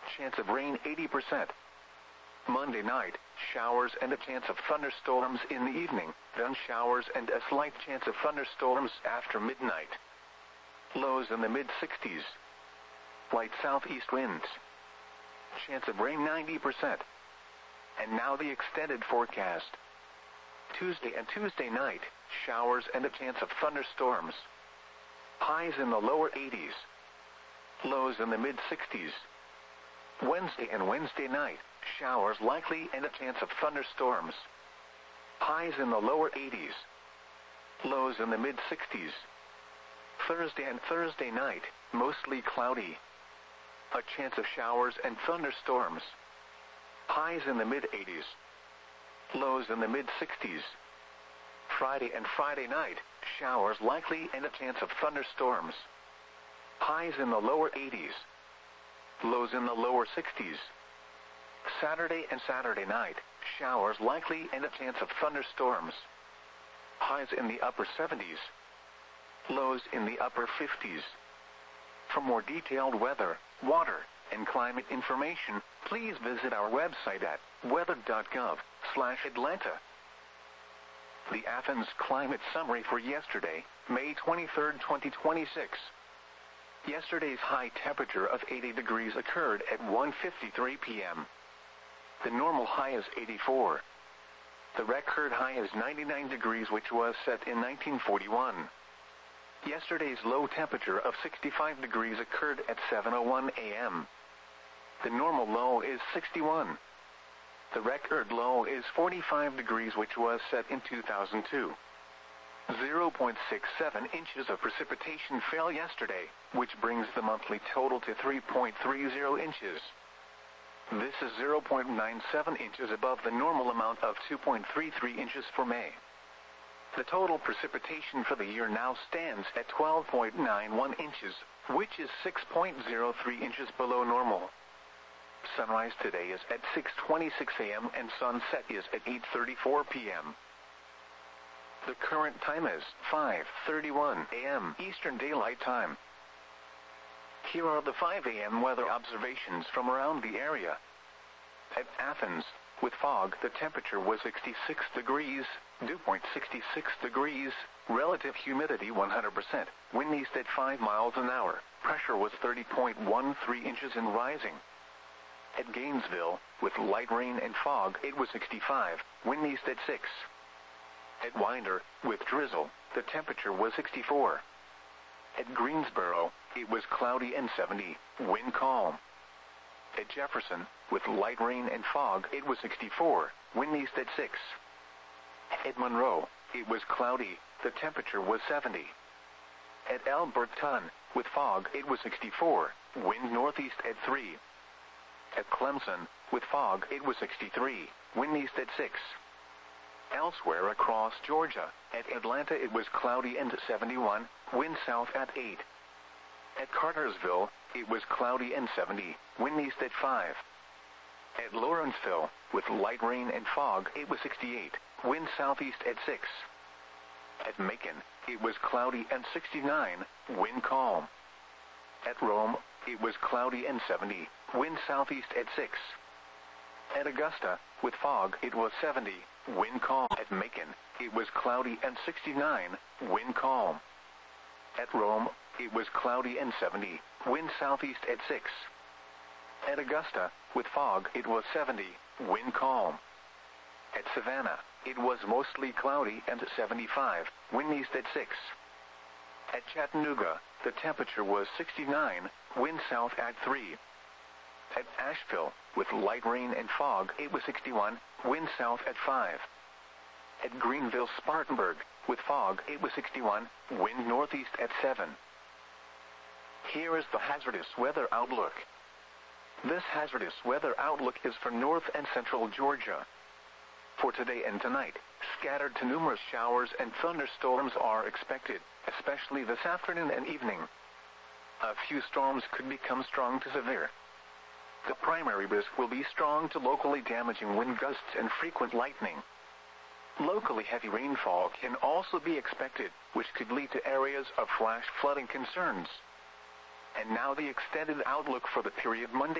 chance of rain 80%. Monday night, showers and a chance of thunderstorms in the evening, then showers and a slight chance of thunderstorms after midnight. Lows in the mid-60s. Light southeast winds. Chance of rain 90%. And now the extended forecast. Tuesday and Tuesday night, showers and a chance of thunderstorms. Highs in the lower 80s. Lows in the mid-60s. Wednesday and Wednesday night, showers likely and a chance of thunderstorms. Highs in the lower 80s. Lows in the mid-60s. Thursday and Thursday night, mostly cloudy. A chance of showers and thunderstorms. Highs in the mid-80s. Lows in the mid-60s. Friday and Friday night, showers likely and a chance of thunderstorms. Highs in the lower 80s. Lows in the lower 60s. Saturday and Saturday night, showers likely and a chance of thunderstorms. Highs in the upper 70s. Lows in the upper 50s. For more detailed weather, water, and climate information, please visit our website at weather.gov/Atlanta. The Athens Climate Summary for yesterday, May 23, 2026. Yesterday's high temperature of 80 degrees occurred at 1:53 p.m. The normal high is 84. The record high is 99 degrees, which was set in 1941. Yesterday's low temperature of 65 degrees occurred at 7:01 a.m. The normal low is 61. The record low is 45 degrees, which was set in 2002. 0.67 inches of precipitation fell yesterday, which brings the monthly total to 3.30 inches. This is 0.97 inches above the normal amount of 2.33 inches for May. The total precipitation for the year now stands at 12.91 inches, which is 6.03 inches below normal. Sunrise today is at 6:26 a.m. and sunset is at 8:34 p.m. The current time is 5:31 a.m. Eastern Daylight Time. Here are the 5 a.m. weather observations from around the area. At Athens, with fog, the temperature was 66 degrees, dew point 66 degrees, relative humidity 100%, wind east at 5 miles an hour, pressure was 30.13 inches and rising. At Gainesville, with light rain and fog, it was 65, wind east at 6. At Winder, with drizzle, the temperature was 64. At Greensboro, it was cloudy and 70, wind calm. At Jefferson, with light rain and fog, it was 64, wind east at 6. At Monroe, it was cloudy, the temperature was 70. At Alberton, with fog, it was 64, wind northeast at 3. At Clemson, with fog, it was 63, wind east at 6. Elsewhere across Georgia, at Atlanta it was cloudy and 71, wind south at 8. At Cartersville, it was cloudy and 70, wind east at 5. At Lawrenceville, with light rain and fog, it was 68, wind southeast at 6. At Macon, it was cloudy and 69, wind calm. At Rome, it was cloudy and 70, wind southeast at 6. At Augusta, with fog, it was 70, wind calm. At Macon, it was cloudy and 69, wind calm. At Rome, it was cloudy and 70, wind southeast at 6. At Augusta, with fog, it was 70, wind calm. At Savannah, it was mostly cloudy and 75, wind east at 6. At Chattanooga, the temperature was 69, wind south at 3. At Asheville, with light rain and fog, it was 61, wind south at 5. At Greenville-Spartanburg, with fog, it was 61, wind northeast at 7. Here is the hazardous weather outlook. This hazardous weather outlook is for north and central Georgia. For today and tonight, scattered to numerous showers and thunderstorms are expected, especially this afternoon and evening. A few storms could become strong to severe. The primary risk will be strong to locally damaging wind gusts and frequent lightning. Locally heavy rainfall can also be expected, which could lead to areas of flash flooding concerns. And now the extended outlook for the period Monday